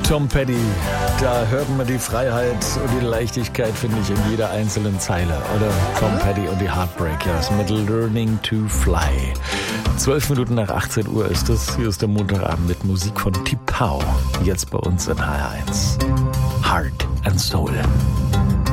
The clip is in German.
Tom Petty, da hört man die Freiheit und die Leichtigkeit, finde ich, in jeder einzelnen Zeile. Oder Tom Petty und die Heartbreakers mit Learning to Fly. 12 Minuten nach 18 Uhr ist es. Hier ist der Montagabend mit Musik von Tipau. Jetzt bei uns in HR1. Heart and Soul.